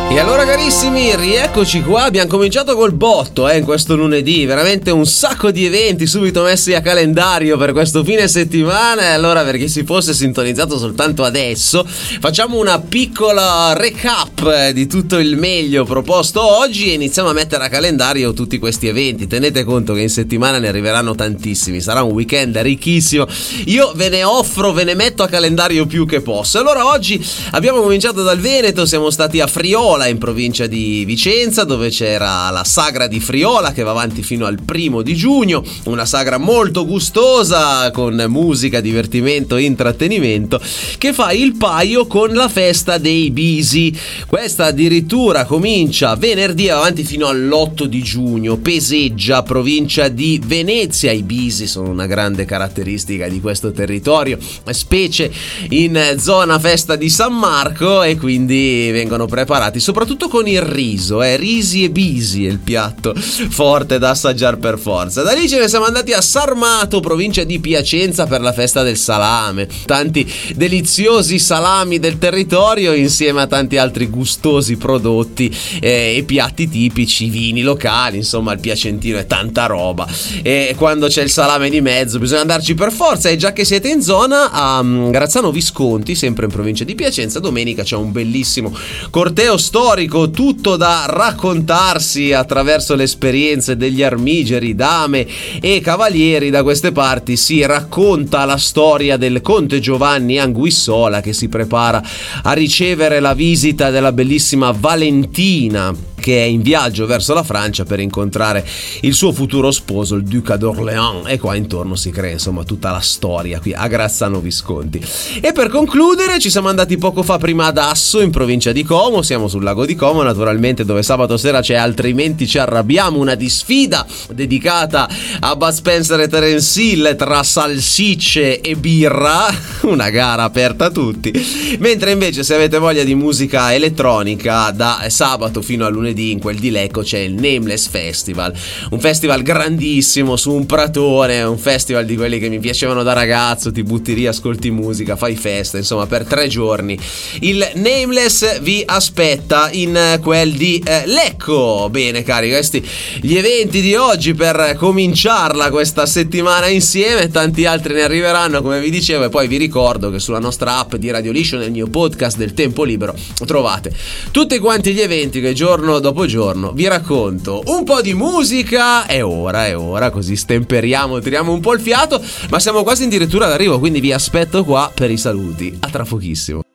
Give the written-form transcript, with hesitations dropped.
E allora carissimi, rieccoci qua, abbiamo cominciato col botto in questo lunedì, veramente un sacco di eventi subito messi a calendario per questo fine settimana. E allora, per chi si fosse sintonizzato soltanto adesso, facciamo una piccola recap di tutto il meglio proposto oggi e iniziamo a mettere a calendario tutti questi eventi. Tenete conto che in settimana ne arriveranno tantissimi, sarà un weekend ricchissimo, io ve ne metto a calendario più che posso. Allora oggi abbiamo cominciato dal Veneto, siamo stati a Friola, in provincia di Vicenza, dove c'era la sagra di Friola che va avanti fino al 1° di giugno, una sagra molto gustosa con musica, divertimento e intrattenimento, che fa il paio con la festa dei Bisi. Questa addirittura comincia venerdì e va avanti fino all'8 di giugno. Peseggia, provincia di Venezia. I Bisi sono una grande caratteristica di questo territorio, specie in zona festa di San Marco, e quindi vengono preparati soprattutto con il riso, risi e bisi è il piatto forte da assaggiare per forza. Da lì ce ne siamo andati a Sarmato, provincia di Piacenza, per la festa del salame. Tanti deliziosi salami del territorio insieme a tanti altri gustosi prodotti e piatti tipici, vini locali, insomma il piacentino è tanta roba. E quando c'è il salame di mezzo bisogna andarci per forza. E già che siete in zona, a Grazzano Visconti, sempre in provincia di Piacenza, domenica c'è un bellissimo corteo storico, tutto da raccontarsi attraverso le esperienze degli armigeri, dame e cavalieri. Da queste parti si racconta la storia del conte Giovanni Anguissola, che si prepara a ricevere la visita della bellissima Valentina, che è in viaggio verso la Francia per incontrare il suo futuro sposo, il Duca d'Orléans, e qua intorno si crea insomma tutta la storia qui a Grazzano Visconti. E per concludere ci siamo andati poco fa prima ad Asso, in provincia di Como. Siamo sul lago di Como, naturalmente, dove sabato sera c'è Altrimenti ci arrabbiamo, una disfida dedicata a Bud Spencer e Terence Hill tra salsicce e birra, una gara aperta a tutti. Mentre invece, se avete voglia di musica elettronica, da sabato fino a lunedì in quel di Lecco c'è il Nameless Festival, un festival grandissimo su un pratone, un festival di quelli che mi piacevano da ragazzo, ti butti lì, ascolti musica, fai festa, insomma per 3 giorni. Il Nameless vi aspetta in quel di Lecco. Bene cari, questi gli eventi di oggi per cominciarla questa settimana insieme, tanti altri ne arriveranno come vi dicevo, e poi vi ricordo che sulla nostra app di Radio Liscio, nel mio podcast del tempo libero, trovate tutti quanti gli eventi che giorno dopo giorno vi racconto. Un po' di musica, è ora, così stemperiamo, tiriamo un po' il fiato, ma siamo quasi addirittura d'arrivo, quindi vi aspetto qua per i saluti. A tra pochissimo.